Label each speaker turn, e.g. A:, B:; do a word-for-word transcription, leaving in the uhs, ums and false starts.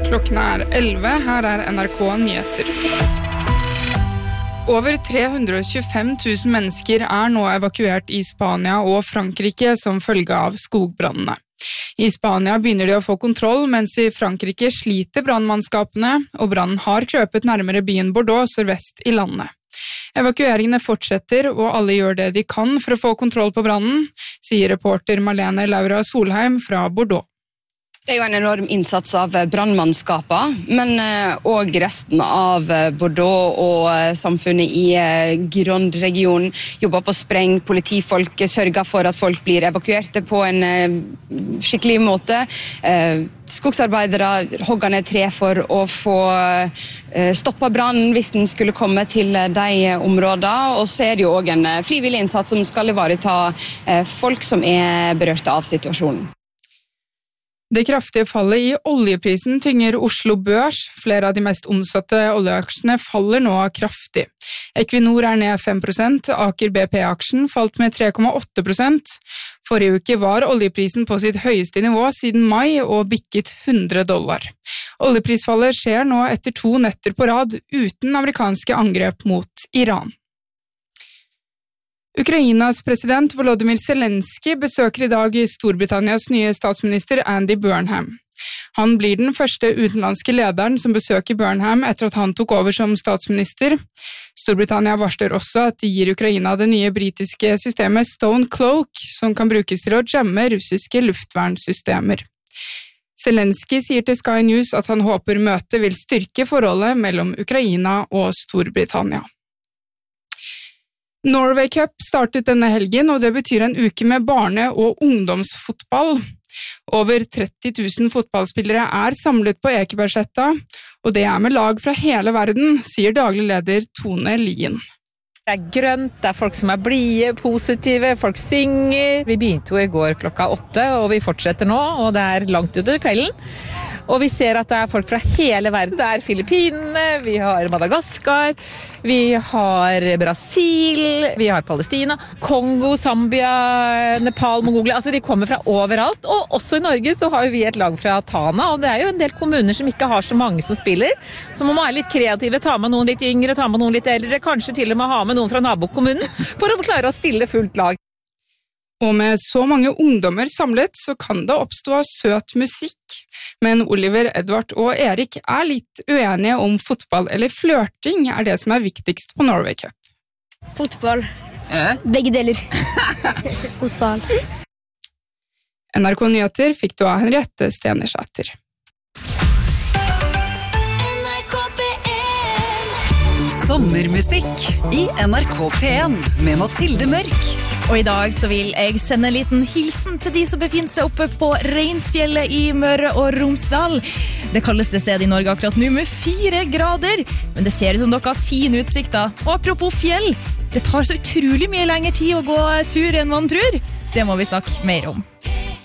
A: Klokken er elleve, her er N R K Nyheter. Over tre hundre og tjuefem tusen mennesker er nå evakuert i Spania og Frankrike som følge av skogbrannene. I Spania begynner de å få kontroll, mens i Frankrike sliter brannmannskapene, og brannen har krøpet nærmere byen Bordeaux sørvest i landet. Evakueringene fortsetter, og alle gjør det de kan for å få kontroll på brannen, sier reporter Marlene Laura Solheim fra Bordeaux.
B: Det er jo en enorm innsats av brandmannskaper, men også resten av Bordeaux og samfunnet i Gironde-regionen jobber på spreng. Politifolk sørger for at folk blir evakuerte på en skikkelig måte. Skogsarbeidere hogger ned tre for å få stoppet brannen hvis den skulle komme til de områdene. Og så er det jo også en frivillig innsats som skal ivareta folk som er berørt av situasjonen.
A: Det kraftige fallet i oljeprisen tynger Oslo Børs. Flere av de mest omsatte oljeaksjene faller nå kraftig. Equinor er ned fem prosent, Aker B P-aksjen falt med tre komma åtte prosent. Forrige uke var oljeprisen på sitt høyeste nivå siden mai og bikket hundre dollar. Oljeprisfallet skjer nå etter to netter på rad uten amerikanske angrep mot Iran. Ukrainas president Volodymyr Zelensky besøker i dag Storbritannias nye statsminister Andy Burnham. Han blir den første utenlandske lederen som besøker Burnham etter at han tok over som statsminister. Storbritannia varsler også at de gir Ukraina det nye britiske systemet Stone Cloak, som kan brukes til å jamme russiske luftvernsystemer. Zelensky sier til Sky News at han håper møtet vil styrke forholdet mellom Ukraina og Storbritannia. Norway Cup startet denne helgen, og det betyr en uke med barne- og ungdomsfotball. Over tretti tusen fotballspillere er samlet på Ekebergsletta, og det er med lag fra hele verden, sier daglig leder Tone Lien.
C: Det er grønt, det er folk som er blide, positive, folk synger. Vi begynte jo i går klokka åtte, og vi fortsetter nå, og det er langt ut i kvelden. Og vi ser at det er folk fra hele verden. Det er Filippinene, vi har Madagaskar, vi har Brasil, vi har Palestina, Kongo, Zambia, Nepal, Mongolia. Altså de kommer fra overalt, og også i Norge så har vi et lag fra Tana, og det er jo en del kommuner som ikke har så mange som spiller. Så man må være litt kreative, ta med noen litt yngre, ta med noen litt eldre, kanskje til og med ha med noen fra nabokommunen, for å klare å stille fullt lag.
A: Og med så mange ungdommer samlet, så kan det oppstå søt musikk. Men Oliver, Edvard og Erik er litt uenige om fotball eller flørting er det som er viktigst på Norway Cup.
D: Fotball. Eh? Begge deler. Fotball.
A: N R K Nyheter fikk du av Henriette Stenersæter.
E: Sommermusikk i N R K P en med Mathilde Mørk.
F: Og i dag så vil jeg sende en liten hilsen til de som befinner seg oppe på Reinsfjellet i Møre og Romsdal. Det kalles det sted i Norge akkurat nå med fire grader, men det ser ut som dere har fin utsikt da. Og apropos fjell, det tar så utrolig mye lengre tid å gå tur enn man tror. Det må vi snakke mer om.